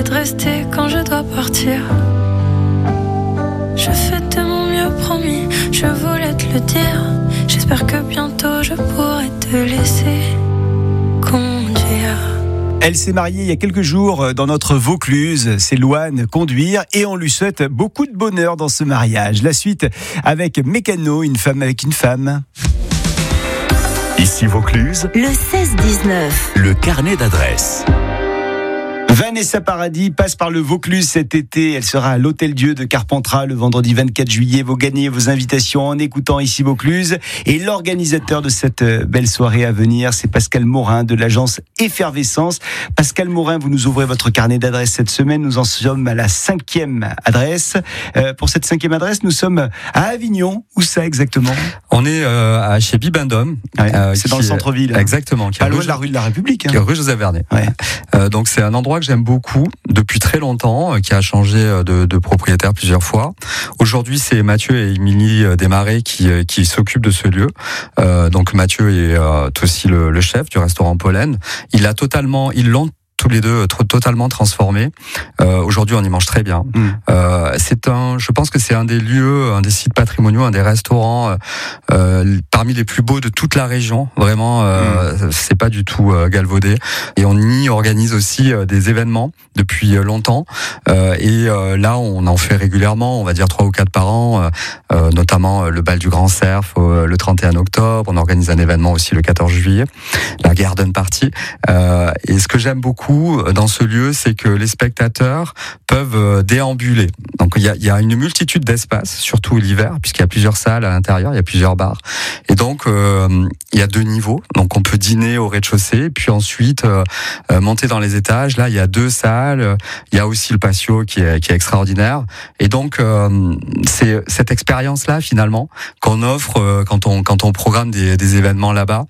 de rester quand je dois partir. Je fais de mon mieux, promis, je voulais te le dire. J'espère que bientôt je pourrai te laisser conduire. Elle s'est mariée il y a quelques jours dans notre Vaucluse, c'est Louane Conduire, et on lui souhaite beaucoup de bonheur dans ce mariage. La suite avec Mécano, une femme avec une femme. Ici Vaucluse, le 16-19, le carnet d'adresses. Vanessa Paradis passe par le Vaucluse cet été. Elle sera à l'Hôtel-Dieu de Carpentras le vendredi 24 juillet. Vous gagnez vos invitations en écoutant Ici Vaucluse. Et l'organisateur de cette belle soirée à venir, c'est Pascal Morin de l'agence Effervescence. Pascal Morin, vous nous ouvrez votre carnet d'adresses cette semaine. Nous en sommes à la 5e adresse. Pour cette 5e adresse, nous sommes à Avignon. Où ça exactement ? On est chez Bibendum. Ouais, c'est dans le centre-ville. Exactement. Pas loin de la rue de la République. Qui est rue Joseph Vernet. Ouais. Donc c'est un endroit que j'aime beaucoup depuis très longtemps, qui a changé de propriétaire plusieurs fois. Aujourd'hui, c'est Mathieu et Émilie Desmarais qui s'occupent de ce lieu. Donc Mathieu est aussi le chef du restaurant Pollen. Ils l'ont tous les deux totalement transformé. Aujourd'hui, on y mange très bien. Je pense que c'est un des lieux, un des sites patrimoniaux, un des restaurants parmi les plus beaux de toute la région. Vraiment, c'est pas du tout galvaudé. Et on y organise aussi des événements depuis longtemps. Là, on en fait régulièrement, on va dire 3 ou 4 par an, notamment le bal du Grand Cerf le 31 octobre. On organise un événement aussi le 14 juillet, la Garden Party. Et ce que j'aime beaucoup dans ce lieu, c'est que les spectateurs peuvent déambuler. Donc il y a une multitude d'espaces, surtout l'hiver, puisqu'il y a plusieurs salles à l'intérieur, il y a plusieurs bars. Et donc il y a 2 niveaux. Donc on peut dîner au rez-de-chaussée, puis ensuite monter dans les étages. Là, il y a 2 salles. Il y a aussi le patio qui est extraordinaire. Et donc c'est cette expérience-là finalement qu'on offre quand on programme des événements là-bas.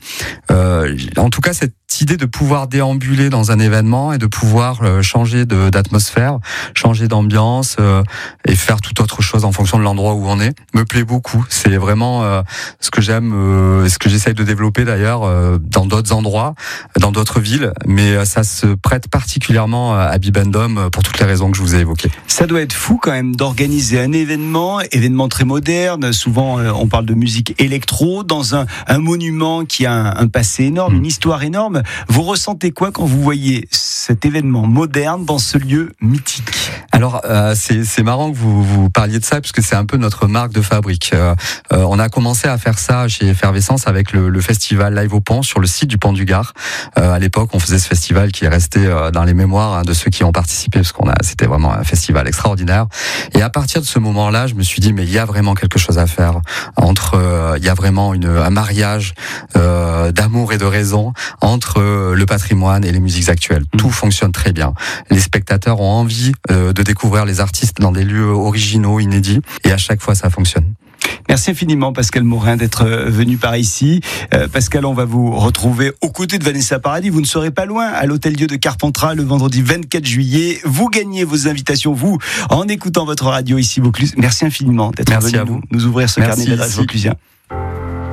En tout cas, cette idée de pouvoir déambuler dans un événement et de pouvoir changer d'atmosphère, changer d'ambiance et faire toute autre chose en fonction de l'endroit où on est, me plaît beaucoup. C'est vraiment ce que j'aime, ce que j'essaye de développer d'ailleurs dans d'autres endroits, dans d'autres villes, mais ça se prête particulièrement à Bibendum pour toutes les raisons que je vous ai évoquées. Ça doit être fou quand même d'organiser un événement très moderne. Souvent on parle de musique électro dans un monument qui a un passé énorme, une histoire énorme. Vous ressentez quoi quand vous voyez cet événement moderne dans ce lieu mythique ? Alors c'est marrant que vous parliez de ça, puisque c'est un peu notre marque de fabrique. On a commencé à faire ça chez Effervescence avec le festival Live au Pont sur le site du Pont du Gard. À l'époque, on faisait ce festival qui est resté dans les mémoires de ceux qui ont participé, parce c'était vraiment un festival extraordinaire. Et à partir de ce moment-là, je me suis dit mais il y a vraiment quelque chose à faire il y a vraiment un mariage d'amour et de raison entre le patrimoine et les musiques actuelles. Tout fonctionne très bien. Les spectateurs ont envie de découvrir les artistes dans des lieux originaux, inédits, et à chaque fois ça fonctionne. Merci infiniment Pascal Morin d'être venu par ici. Pascal, on va vous retrouver aux côtés de Vanessa Paradis. Vous ne serez pas loin, à l'Hôtel-Dieu de Carpentras le vendredi 24 juillet. Vous gagnez vos invitations, vous, en écoutant votre radio Ici Vaucluse. Merci infiniment d'être venu nous ouvrir ce carnet d'adresses vauclusien.